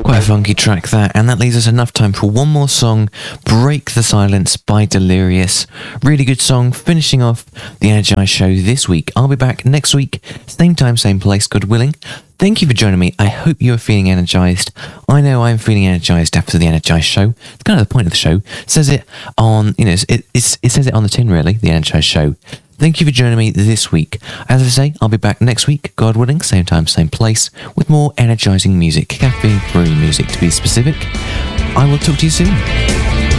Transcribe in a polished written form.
Quite a funky track that, and that leaves us enough time for one more song, Break the Silence by Delirious. Really good song, finishing off the Energize show this week. I'll be back next week, same time, same place, God willing. Thank you for joining me. I hope you are feeling energized. I know I'm feeling energized after the Energize show. It's kind of the point of the show. It says it on, it says it on the tin, really, the Energize show. Thank you for joining me this week. As I say, I'll be back next week, God willing, same time, same place, with more energizing music, caffeine-free music to be specific. I will talk to you soon.